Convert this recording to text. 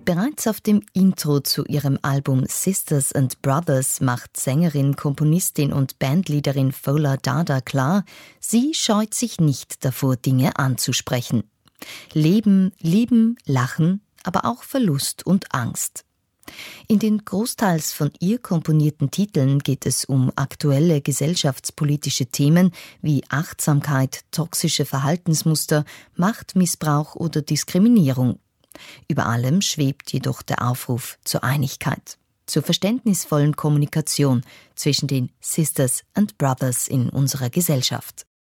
Bereits auf dem Intro zu ihrem Album Sisters and Brothers macht Sängerin, Komponistin und Bandleaderin Fola Dada klar, sie scheut sich nicht davor, Dinge anzusprechen. Leben, lieben, lachen, aber auch Verlust und Angst. In den großteils von ihr komponierten Titeln geht es um aktuelle gesellschaftspolitische Themen wie Achtsamkeit, toxische Verhaltensmuster, Machtmissbrauch oder Diskriminierung. Über allem schwebt jedoch der Aufruf zur Einigkeit, zur verständnisvollen Kommunikation zwischen den Sisters and Brothers in unserer Gesellschaft.